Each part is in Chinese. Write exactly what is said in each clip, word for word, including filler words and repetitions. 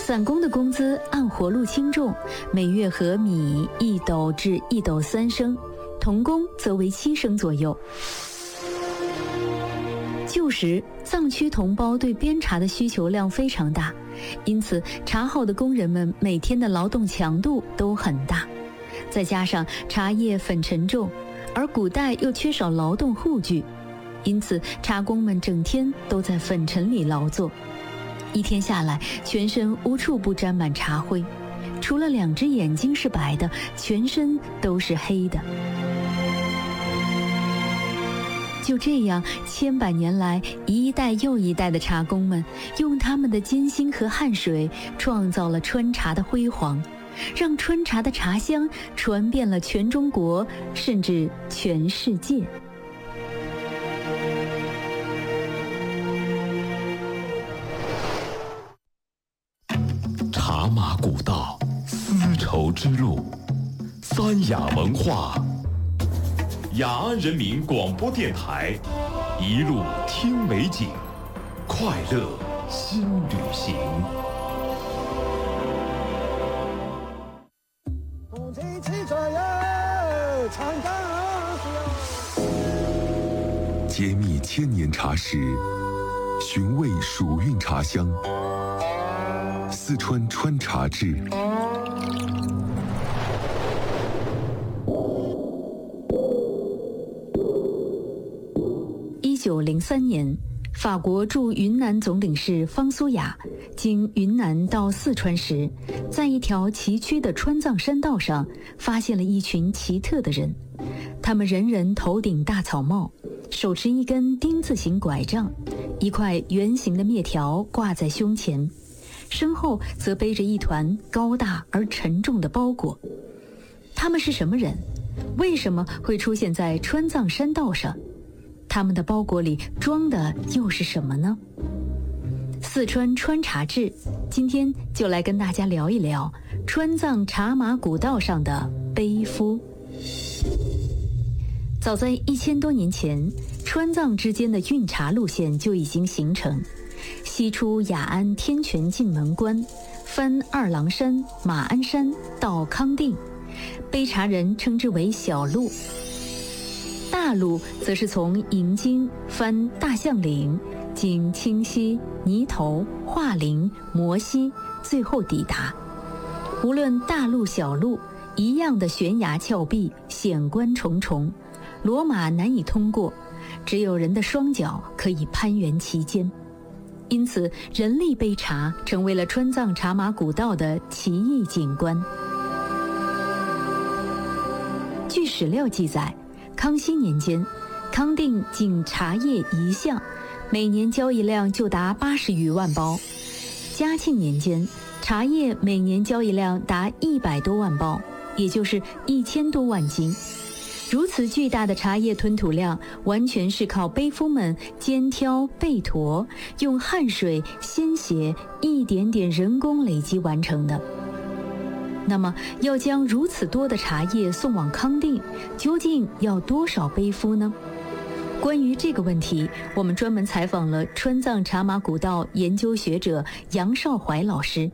散工的工资按活路轻重，每月和米一斗至一斗三升，童工则为七升左右。旧时藏区同胞对编茶的需求量非常大，因此茶号的工人们每天的劳动强度都很大，再加上茶叶粉沉重，而古代又缺少劳动护具，因此茶工们整天都在粉尘里劳作，一天下来全身无处不沾满茶灰，除了两只眼睛是白的，全身都是黑的。就这样，千百年来，一代又一代的茶工们用他们的艰辛和汗水，创造了川茶的辉煌，让川茶的茶香传遍了全中国，甚至全世界。 茶马古道，丝绸之路，三雅文化。雅安人民广播电台，一路听美景，快乐新旅行。 揭秘千年茶史，寻味蜀韵茶香，四川川茶志。 一九零三年，法国驻云南总领事方苏雅经云南到四川时，在一条崎岖的川藏山道上发现了一群奇特的人，他们人人头顶大草帽，手持一根丁字形拐杖，一块圆形的篾条挂在胸前，身后则背着一团高大而沉重的包裹。他们是什么人？为什么会出现在川藏山道上？他们的包裹里装的又是什么呢？四川川茶志今天就来跟大家聊一聊川藏茶马古道上的背夫。早在一千多年前，川藏之间的运茶路线就已经形成。西出雅安天泉进门关，翻二郎山、马鞍山到康定，背茶人称之为小路。大路则是从银津翻大象岭，经清溪、泥头、桦林、摩溪，最后抵达。无论大路小路，一样的悬崖峭壁，险关重重，骡马难以通过，只有人的双脚可以攀援其间。因此，人力背茶成为了川藏茶马古道的奇异景观。据史料记载，康熙年间，康定仅茶叶一项，每年交易量就达八十余万包；嘉庆年间，茶叶每年交易量达一百多万包，也就是一千多万斤。如此巨大的茶叶吞吐量，完全是靠背夫们肩挑背驮，用汗水、鲜血一点点人工累积完成的。那么，要将如此多的茶叶送往康定，究竟要多少背夫呢？关于这个问题，我们专门采访了川藏茶马古道研究学者杨少怀老师。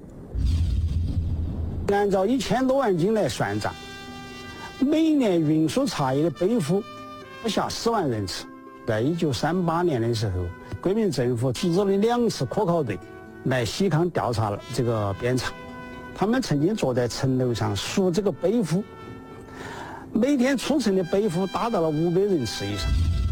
按照一千多万斤来算账，每年运输茶叶的背夫不下十万人次。在一九三八年的时候，国民政府组织了两次科考队来西康调查了这个编茶。他们曾经坐在城楼上数这个背夫，每天出城的背夫达到了五百人次以上。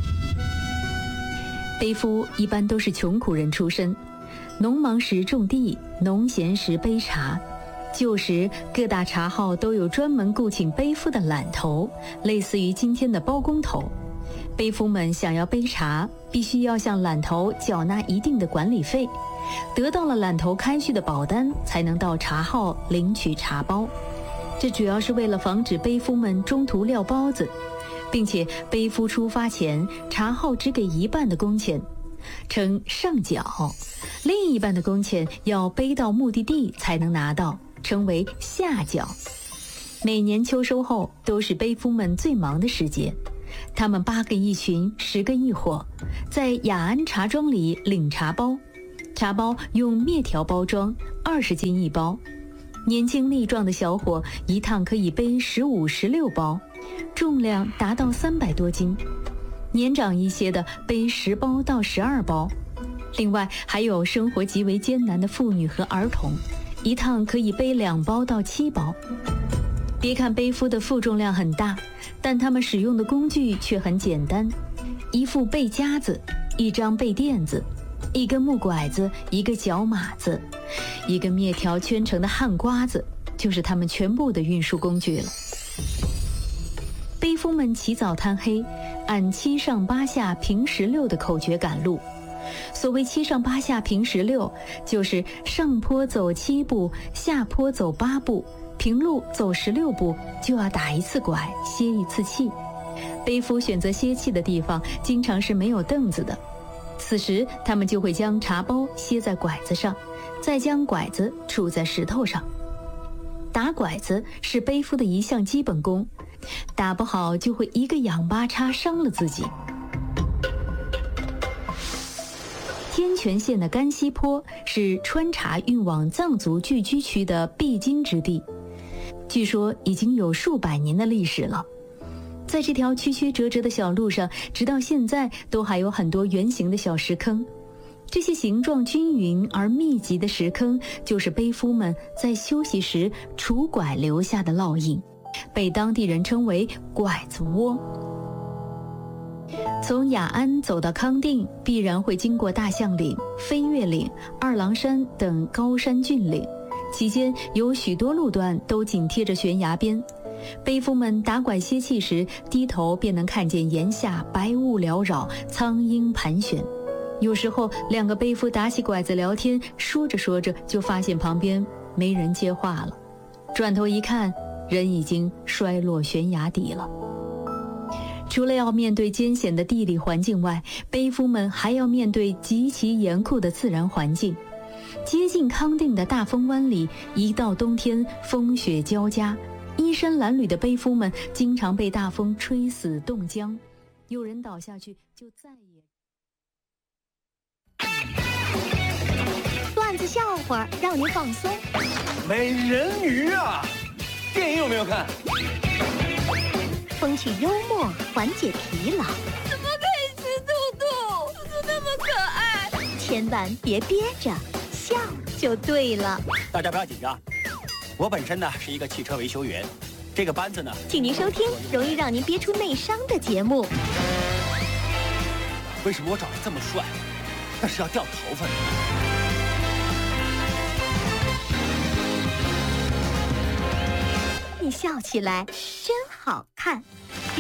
背夫一般都是穷苦人出身，农忙时种地，农闲时背茶。旧时各大茶号都有专门雇请背夫的揽头，类似于今天的包工头。背夫们想要背茶，必须要向揽头缴纳一定的管理费，得到了揽头开具的保单，才能到茶号领取茶包。这主要是为了防止背夫们中途撂包子，并且背夫出发前，茶号只给一半的工钱，称上缴，另一半的工钱要背到目的地才能拿到，称为下缴。每年秋收后都是背夫们最忙的时节，他们八个一群，十个一伙，在雅安茶庄里领茶包。 茶包用篾条包装，二十斤一包。年轻力壮的小伙一趟可以背十五、十六包，重量达到三百多斤。年长一些的背十包到十二包。另外还有生活极为艰难的妇女和儿童，一趟可以背两包到七包。别看背夫的负重量很大，但他们使用的工具却很简单：一副背夹子，一张背垫子，一根木拐子，一个脚马子，一个篾条圈成的旱瓜子，就是他们全部的运输工具了。背夫们起早贪黑，按七上八下平十六的口诀赶路。所谓七上八下平十六，就是上坡走七步，下坡走八步，平路走十六步，就要打一次拐，歇一次气。背夫选择歇气的地方经常是没有凳子的，此时他们就会将茶包歇在拐子上，再将拐子杵在石头上。打拐子是背夫的一项基本功，打不好就会一个仰八叉伤了自己。天泉县的甘溪坡是川茶运往藏族聚居区的必经之地，据说已经有数百年的历史了。在这条曲曲折折的小路上，直到现在都还有很多圆形的小石坑。这些形状均匀而密集的石坑，就是背夫们在休息时杵拐留下的烙印，被当地人称为拐子窝。从雅安走到康定，必然会经过大象岭、飞越岭、二郎山等高山峻岭，期间有许多路段都紧贴着悬崖边。背夫们打拐歇气时，低头便能看见岩下白雾缭绕，苍鹰盘旋。有时候两个背夫打起拐子聊天，说着说着就发现旁边没人接话了，转头一看，人已经摔落悬崖底了。除了要面对艰险的地理环境外，背夫们还要面对极其严酷的自然环境。接近康定的大风湾里，一到冬天风雪交加，衣衫褴褛的背夫们经常被大风吹死冻僵，有人倒下去就再也…… 段子笑话让您放松。 美人鱼啊，电影有没有看？ 风趣幽默，缓解疲劳。 怎么可以吃兔兔？兔兔那么可爱。 千万别憋着，笑就对了。 大家不要紧张，我本身呢是一个汽车维修员，这个班子呢， 请您收听容易让您憋出内伤的节目。 为什么我长得这么帅，但是要掉头发呢？ 你笑起来真好看。